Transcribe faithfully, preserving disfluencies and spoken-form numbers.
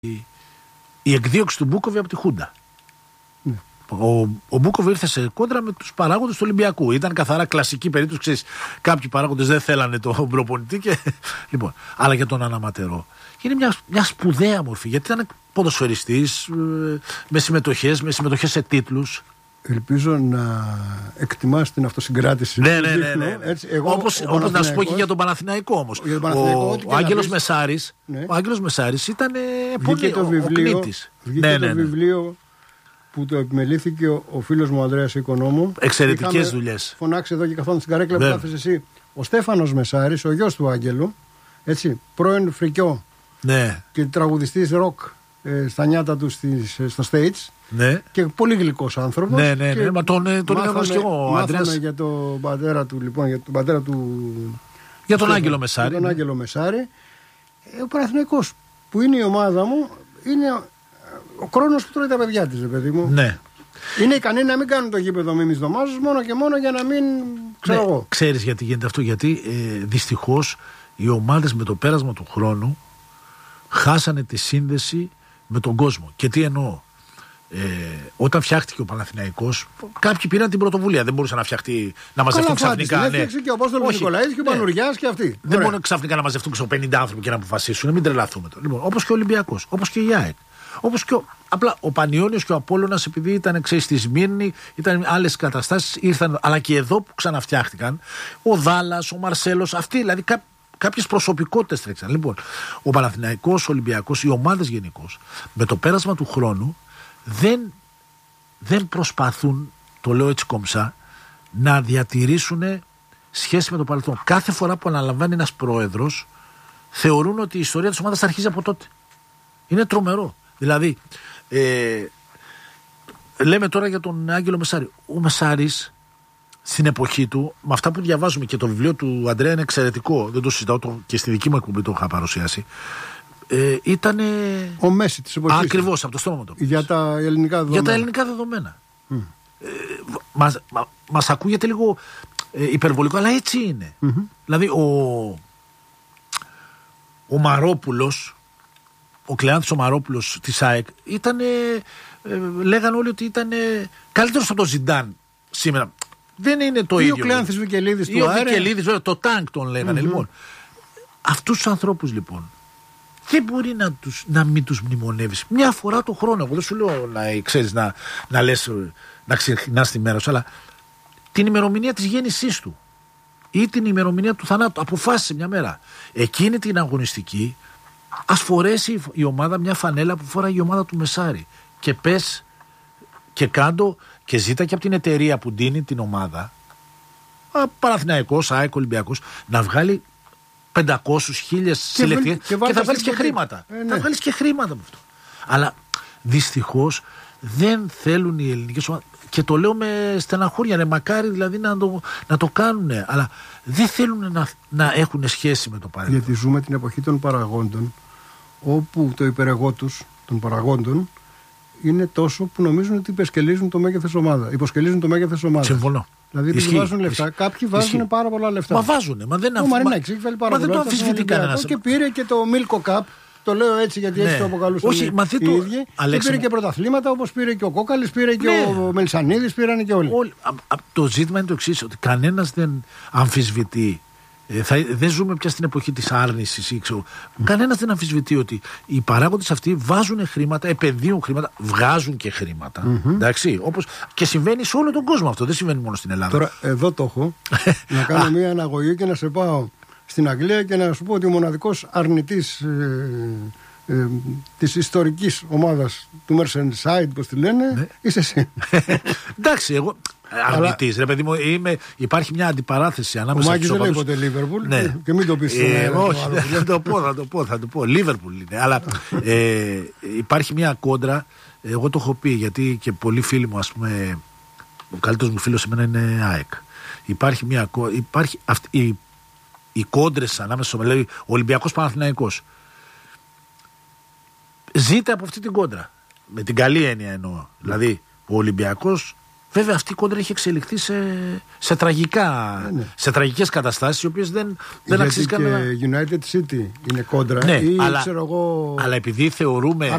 η εκδίωξη του Μπούκοβι από τη Χούντα. Mm. Ο, ο Μπούκοβι ήρθε σε κόντρα με τους παράγοντες του Ολυμπιακού. Ήταν καθαρά κλασική περίπτωση. Ξέρεις, κάποιοι παράγοντες δεν θέλανε τον προπονητή. Και, λοιπόν, αλλά για τον αναματερό. Είναι μια, μια σπουδαία μορφή. Γιατί ήταν ποδοσφαιριστής, με συμμετοχές, με συμμετοχές σε τίτλους. Ελπίζω να εκτιμάς την αυτοσυγκράτηση. Ναι, ναι, ναι, ναι. Έτσι, εγώ, όπως, όπως να σου πω και για τον Παναθηναϊκό όμως. Τον Παναθηναϊκό, ο ο Άγγελος Μεσάρης, ναι. ο Άγγελος Μεσάρης ήταν πολύ το βιβλίο, ο κνήτης. Βγήκε ναι, το ναι, ναι. βιβλίο που το επιμελήθηκε ο, ο φίλος μου Ανδρέας Οικονόμου. Εξαιρετικές δουλειές. Φωνάξει εδώ και καθόταν στην καρέκλα που κάθεσαι εσύ. Ο Στέφανος Μεσάρης, ο γιος του Άγγελου, έτσι, πρώην φρικιό ναι. και τραγουδιστής ροκ ε, στα νιάτα του στις, στο stage. Ναι. Και πολύ γλυκός άνθρωπος. Ναι, ναι, ναι. Μα τον, τον είχα γνώσει και εγώ. Ο Μάθαμε για τον πατέρα του, λοιπόν, για τον πατέρα του. Για τον Άγγελο Μεσάρη. Για τον ναι. Άγγελο Μεσάρη. Ο Παναθηναϊκός, που είναι η ομάδα μου, είναι ο Κρόνος που τρώει τα παιδιά της, παιδί μου. Ναι. Είναι ικανοί να μην κάνουν το γήπεδο μίμης δωμάζους μόνο και μόνο για να μην. Ξέρω ναι. εγώ. Ξέρεις γιατί γίνεται αυτό? Γιατί ε, δυστυχώς οι ομάδες με το πέρασμα του χρόνου χάσανε τη σύνδεση με τον κόσμο. Και τι εννοώ? Ε, όταν φτιάχτηκε ο Παναθηναϊκός, κάποιοι πήραν την πρωτοβουλία. Δεν μπορούσαν να φτιαχτεί, να μαζευτούν ξαφνικά. Ναι, ναι. και ο Απόστολος Νικολαίδης και ο Πανουριάς και αυτοί. Δεν μπορούν ξαφνικά να μαζευτούν και πενήντα άνθρωποι και να αποφασίσουν. Μην τρελαθούμε τώρα. Λοιπόν, όπως και ο Ολυμπιακός, όπως και η ΑΕΚ. Όπως και ο, απλά ο Πανιώνιος και ο Απόλλωνας, επειδή ήταν ξέρεις, στη Σμύρνη, ήταν άλλες καταστάσεις, ήρθαν. Αλλά και εδώ που ξαναφτιάχτηκαν, ο Δάλλας, ο Μαρσέλος, αυτοί δηλαδή κάποιοι. Κάποιες προσωπικότητες τρέξαν. Λοιπόν, ο Παναθηναϊκός, ο Ολυμπιακός, οι ομάδες γενικώς, με το πέρασμα του χρόνου δεν, δεν προσπαθούν, το λέω έτσι κομψά, να διατηρήσουν σχέση με το παρελθόν. Κάθε φορά που αναλαμβάνει ένας πρόεδρος, θεωρούν ότι η ιστορία της ομάδας αρχίζει από τότε. Είναι τρομερό. Δηλαδή, ε, λέμε τώρα για τον Άγγελο Μεσάρη. Ο Μεσάρης, στην εποχή του, με αυτά που διαβάζουμε και το βιβλίο του Ανδρέα είναι εξαιρετικό, δεν το συζητάω το, και στη δική μου εκπομπή το είχα παρουσιάσει. Ε, ήταν. Ο Μέση της εποχής. Ακριβώς, από το στόμα μου το. Για τα ελληνικά δεδομένα. Για τα ελληνικά δεδομένα. Mm. Ε, μας, μα, μας ακούγεται λίγο ε, υπερβολικό, αλλά έτσι είναι. Mm-hmm. Δηλαδή, ο, ο Μαρόπουλος, ο Κλεάνθης ο Μαρόπουλος της ΑΕΚ, ήταν. Ε, ε, λέγανε όλοι ότι ήταν ε, καλύτερος από τον Ζιντάν σήμερα. Δεν είναι το ή ίδιο. Ο Κλεάνθης Βικελίδης του Άρη. Ο Βικελίδης, βέβαια, το τάγκ τον λέγανε. Mm-hmm. Λοιπόν, αυτούς τους ανθρώπους λοιπόν δεν μπορεί να, τους, να μην τους μνημονεύεις μια φορά το χρόνο. Εγώ δεν σου λέω να ξέρεις να, να λες, να ξεχνάς τη μέρα σου, αλλά την ημερομηνία της γέννησής του ή την ημερομηνία του θανάτου. Αποφάσισε μια μέρα. Εκείνη την αγωνιστική, ας φορέσει η ομάδα μια φανέλα που φοράει η ομάδα του Μεσάρη. Και πες και κάντο και ζήτα και από την εταιρεία που ντύνει την ομάδα, Παναθηναϊκός, ΑΕΚ, Ολυμπιακός, να βγάλει πεντακόσιες χιλιάδες συλλεκτικές και, και, και θα βγάλεις και χρήματα. Ε, ναι. Θα βγάλεις και χρήματα με αυτό. Αλλά δυστυχώς δεν θέλουν οι ελληνικές ομάδες. Και το λέω με στεναχώρια, ναι, μακάρι δηλαδή να το, να το κάνουν, αλλά δεν θέλουν να, να έχουν σχέση με το παρελθόν. Γιατί ζούμε την εποχή των παραγόντων, όπου το υπερεγώ τους, των παραγόντων, είναι τόσο που νομίζουν ότι υπεσκελίζουν το μέγεθος ομάδα. Υποσκελίζουν το μέγεθος ομάδα. Συμφωνώ. Δηλαδή τους βάζουν λεφτά. Ισχύ. Κάποιοι βάζουν Ισχύ. πάρα πολλά λεφτά. Μα βάζουν. Μα δεν, ο Μαρινάκης έχει βάλει πάρα μα πολλά δεν το αμφισβητεί κανένα. Και πήρε και το Milko Cup. Το λέω έτσι γιατί ναι. έτσι το αποκαλούσαν Όχι, οι, μα οι το... ίδιοι. Και πήρε και πρωταθλήματα όπως πήρε και ο Κόκαλης, πήρε και ναι. ο Μελισανίδης, πήραν και όλοι. όλοι. Α, α, το ζήτημα είναι το εξής, ότι κανένας δεν αμφισβητεί. Ε, θα, δεν ζούμε πια στην εποχή της άρνησης. Mm. Κανένας δεν αμφισβητεί ότι οι παράγοντες αυτοί βάζουν χρήματα, επενδύουν χρήματα, βγάζουν και χρήματα. Mm-hmm. Εντάξει, όπως και συμβαίνει σε όλο τον κόσμο αυτό. Δεν συμβαίνει μόνο στην Ελλάδα. Τώρα, εδώ το έχω. να κάνω μια αναγωγή και να σε πάω στην Αγγλία και να σου πω ότι ο μοναδικός αρνητής ε, ε, της ιστορικής ομάδας του Merseyside, πώς τη λένε, ναι. είσαι εσύ. Εντάξει, εγώ. Αρνητής, ρε παιδί μου, είμαι, υπάρχει μια αντιπαράθεση ανάμεσα. Ο Μάκης δεν λέει ποτέ Λίβερπουλ ναι. και μην το πεις ε, όχι, θα το πω, θα το πω, θα το πω Λίβερπουλ είναι, αλλά ε, υπάρχει μια κόντρα, εγώ το έχω πει γιατί και πολλοί φίλοι μου, ας πούμε, ο καλύτερος μου φίλος εμένα είναι ΑΕΚ. Υπάρχει μια υπάρχει αυτή, οι, οι κόντρες ανάμεσα, δηλαδή ο Ολυμπιακός Παναθηναϊκός ζείται από αυτή την κόντρα, με την καλή έννοια εννοώ, δηλαδή ο Ολυμπιακός Βέβαια αυτή η κόντρα έχει εξελιχθεί σε, σε, τραγικά, ναι, ναι. σε τραγικές καταστάσεις, οι οποίες δεν, δεν αξίζει κανένα. Και United City είναι κόντρα, ναι, ή αλλά, ξέρω εγώ... αλλά επειδή θεωρούμε